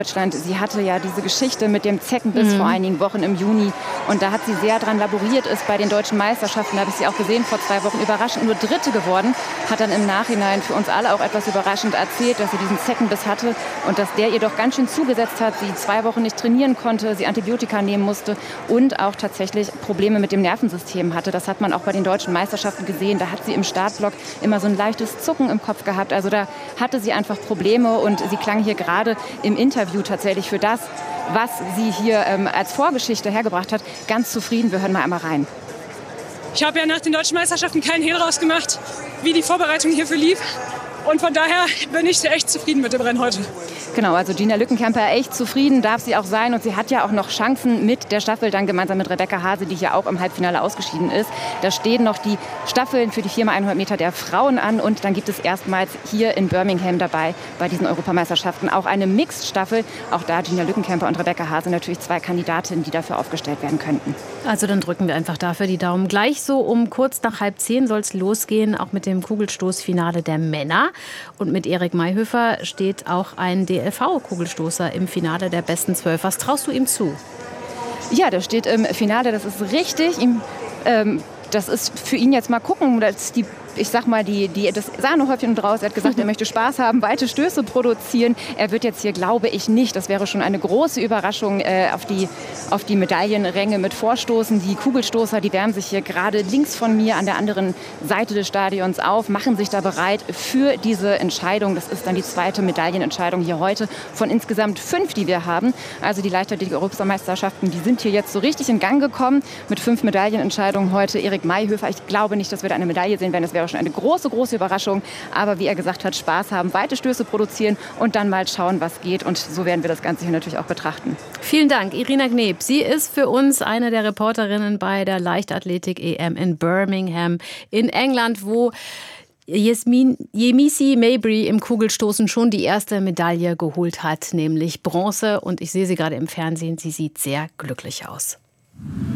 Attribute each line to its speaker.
Speaker 1: Deutschland. Sie hatte ja diese Geschichte mit dem Zeckenbiss vor einigen Wochen im Juni. Und da hat sie sehr dran laboriert, ist bei den deutschen Meisterschaften, da habe ich sie auch gesehen, vor 2 Wochen überraschend nur Dritte geworden. Hat dann im Nachhinein für uns alle auch etwas überraschend erzählt, dass sie diesen Zeckenbiss hatte und dass der ihr doch ganz schön zugesetzt hat. Sie 2 Wochen nicht trainieren konnte, sie Antibiotika nehmen musste und auch tatsächlich Probleme mit dem Nervensystem hatte. Das hat man auch bei den deutschen Meisterschaften gesehen. Da hat sie im Startblock immer so ein leichtes Zucken im Kopf gehabt. Also da hatte sie einfach Probleme und sie klang hier gerade im Interview tatsächlich für das, was sie hier als Vorgeschichte hergebracht hat, ganz zufrieden. Wir hören mal einmal rein.
Speaker 2: Ich habe ja nach den deutschen Meisterschaften keinen Hehl rausgemacht, wie die Vorbereitung hierfür lief. Und von daher bin ich echt zufrieden mit dem Rennen heute.
Speaker 1: Genau, also Gina Lückenkämper echt zufrieden darf sie auch sein. Und sie hat ja auch noch Chancen mit der Staffel, dann gemeinsam mit Rebecca Hase, die hier auch im Halbfinale ausgeschieden ist. Da stehen noch die Staffeln für die 4x100 Meter der Frauen an. Und dann gibt es erstmals hier in Birmingham dabei bei diesen Europameisterschaften auch eine Mixed-Staffel. Auch da Gina Lückenkämper und Rebecca Hase natürlich 2 Kandidatinnen, die dafür aufgestellt werden könnten.
Speaker 3: Also dann drücken wir einfach dafür die Daumen. Gleich so um kurz nach 9:30 soll es losgehen, auch mit dem Kugelstoßfinale der Männer. Und mit Erik Mayhöfer steht auch ein DLV-Kugelstoßer im Finale der besten 12. Was traust du ihm zu?
Speaker 1: Ja, der steht im Finale, das ist richtig. Das ist für ihn jetzt mal gucken, dass das Sahnehäubchen draus. Er hat gesagt, er möchte Spaß haben, weite Stöße produzieren. Er wird jetzt hier, glaube ich, nicht. Das wäre schon eine große Überraschung auf die Medaillenränge mit vorstoßen. Die Kugelstoßer, die wärmen sich hier gerade links von mir an der anderen Seite des Stadions auf, machen sich da bereit für diese Entscheidung. Das ist dann die 2. Medaillenentscheidung hier heute von insgesamt 5, die wir haben. Also die Leichtathletik-Europameisterschaften, die sind hier jetzt so richtig in Gang gekommen mit 5 Medaillenentscheidungen heute. Erik Mayhöfer, ich glaube nicht, dass wir da eine Medaille sehen werden. Das wäre schon eine große, große Überraschung. Aber wie er gesagt hat, Spaß haben, weite Stöße produzieren und dann mal schauen, was geht. Und so werden wir das Ganze hier natürlich auch betrachten.
Speaker 3: Vielen Dank, Irina Kneb. Sie ist für uns eine der Reporterinnen bei der Leichtathletik-EM in Birmingham in England, wo Yemisi Mabry im Kugelstoßen schon die erste Medaille geholt hat, nämlich Bronze. Und ich sehe sie gerade im Fernsehen. Sie sieht sehr glücklich aus.